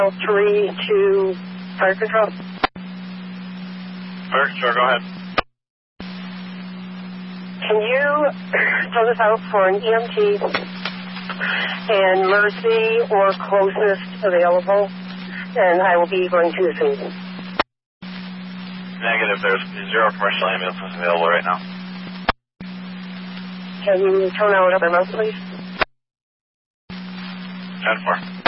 3 to fire control. Fire control, go ahead. Can you throw this out for an EMT and Mercy or closest available? And I will be going to the scene. Negative, there's 0 commercial ambulances available right now. Can you turn out another mouth, please? 10-4.